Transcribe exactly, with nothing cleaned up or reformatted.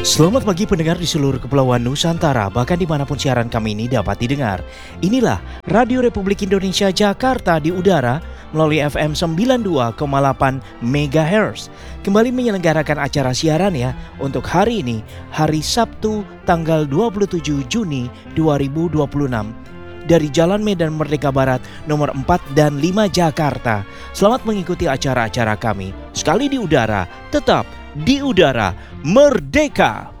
Selamat pagi pendengar di seluruh kepulauan Nusantara, bahkan dimanapun siaran kami ini dapat didengar. Inilah Radio Republik Indonesia Jakarta di udara melalui F M sembilan puluh dua koma delapan megahertz. Kembali menyelenggarakan acara siaran ya untuk hari ini, hari Sabtu tanggal dua puluh tujuh Juni dua ribu dua puluh enam. Dari Jalan Medan Merdeka Barat nomor empat dan lima Jakarta. Selamat mengikuti acara-acara kami. Sekali di udara, tetap di udara merdeka.